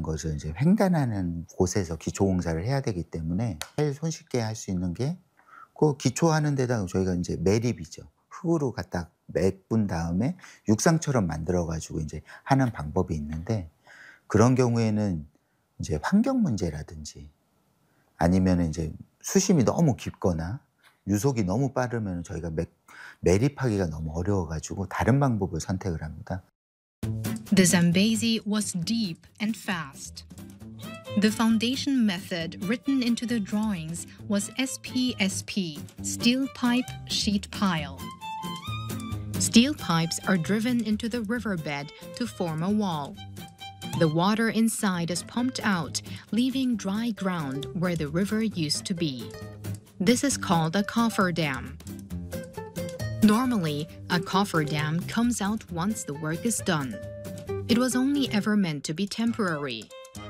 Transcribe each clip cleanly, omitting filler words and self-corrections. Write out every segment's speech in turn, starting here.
것을 이제 횡단하는 곳에서 기초 공사를 해야 되기 때문에 제일 손쉽게 할 수 있는 게 그 기초하는 데다가 저희가 이제 매립이죠. 흙으로 갖다 메꾼 다음에 육상처럼 만들어 가지고 이제 하는 방법이 있는데 그런 경우에는 이제 환경 문제라든지 아니면은 이제 수심이 너무 깊거나 유속이 너무 빠르면 저희가 매립하기가 너무 어려워 가지고 다른 방법을 선택을 합니다. The Zambezi was deep and fast. The foundation method written into the drawings was SPSP, steel pipe sheet pile. Steel pipes are driven into the riverbed to form a wall. The water inside is pumped out, leaving dry ground where the river used to be. This is called a cofferdam. Normally, a cofferdam comes out once the work is done. It was only ever meant to be temporary.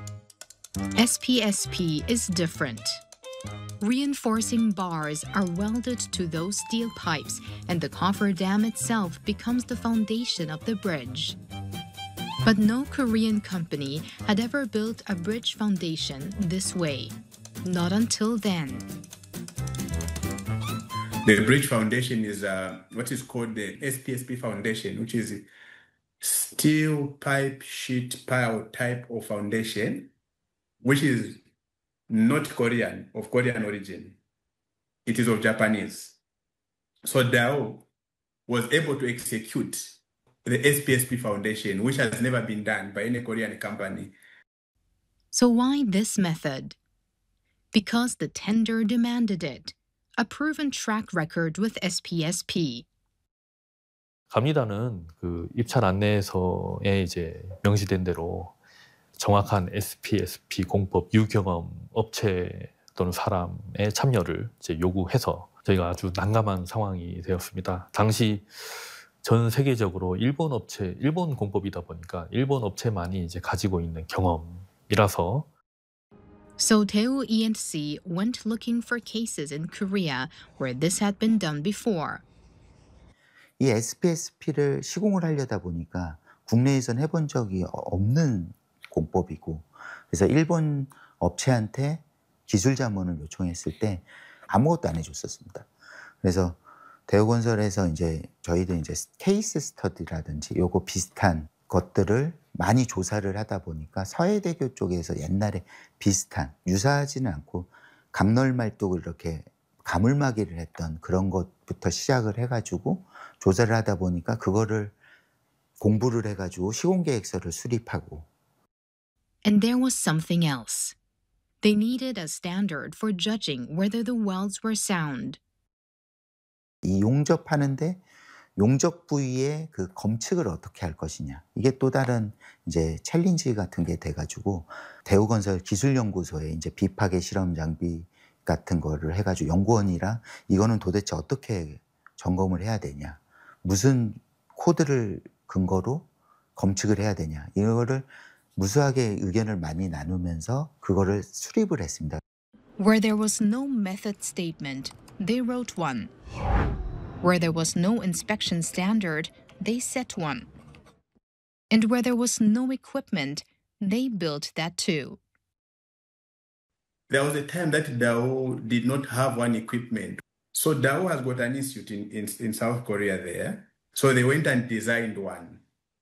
SPSP is different. Reinforcing bars are welded to those steel pipes, and the cofferdam itself becomes the foundation of the bridge. But no Korean company had ever built a bridge foundation this way. Not until then. The bridge foundation is what is called the SPSP foundation, which is steel pipe sheet pile type of foundation, which is not Korean, of Korean origin. It is of Japanese. So Dao was able to execute the SPSP foundation, which has never been done by any Korean company. So why this method? Because the tender demanded it. A proven track record with SPSP. 갑니다는 그 입찰 안내서에 이제 명시된 대로 정확한 SPSP 공법 유경험 업체 또는 사람의 참여를 이제 요구해서 저희가 아주 난감한 상황이 되었습니다. 당시 전 세계적으로 일본 공법이다 보니까 일본 업체만이 이제 가지고 있는 경험이라서. So Daewoo E&C went looking for cases in Korea where this had been done before. 이 SPSP를 시공을 하려다 보니까 국내에선 해본 적이 없는 공법이고 그래서 일본 업체한테 기술 자문을 요청했을 때 아무것도 안 해줬었습니다. 그래서 대우건설에서 이제 저희들 이제 케이스 스터디라든지 요거 비슷한 것들을 많이 조사를 하다 보니까 서해대교 쪽에서 옛날에 비슷한 유사하지는 않고 강널말뚝을 이렇게 가물막이를 했던 그런 것부터 시작을 해가지고 조사를 하다 보니까 그거를 공부를 해가지고 시공계획서를 수립하고. And there was something else. They needed a standard for judging whether the welds were sound. 이 용접하는데 용접 부위의 그 검측을 어떻게 할 것이냐. 이게 또 다른 이제 챌린지 같은 게 돼가지고 대우건설 기술연구소에 이제 비파괴 실험 장비 같은 거를 해가지고 연구원이랑 이거는 도대체 어떻게 점검을 해야 되냐. 무슨 코드를 근거로 검측을 해야 되냐. 이거를 무수하게 의견을 많이 나누면서 그거를 수립을 했습니다. Where there was no method statement, they wrote one. Where there was no inspection standard, they set one. And where there was no equipment, they built that too. There was a time that Dao did not have one equipment. So Dao has got an institute in South Korea there. So they went and designed one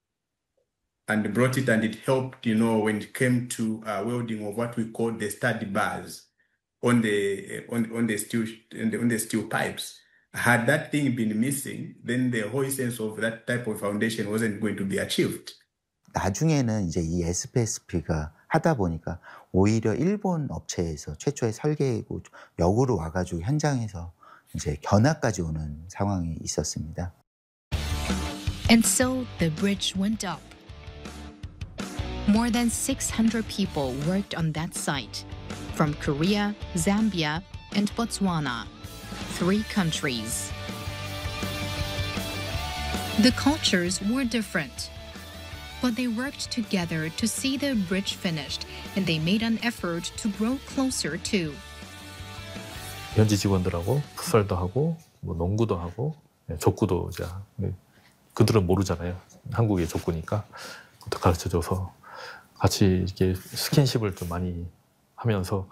and brought it, and it helped, when it came to welding of what we call the stud bars on the steel pipes. Had that thing been missing, then the whole essence of that type of foundation wasn't going to be achieved. 나중에는 이제 이 SPSP가 하다 보니까 오히려 일본 업체에서 최초의 설계고 역으로 와가지고 현장에서 이제 견학까지 오는 상황이 있었습니다. And so the bridge went up. More than 600 people worked on that site, from Korea, Zambia, and Botswana. 3 countries. The cultures were different, but they worked together to see the bridge finished, and they made an effort to grow closer too. 현지 직원들하고 풋살도 하고 뭐 농구도 하고 족구도 이제 그들은 모르잖아요. 한국의 족구니까 가르쳐줘서 같이 이렇게 스킨십을 좀 많이 하면서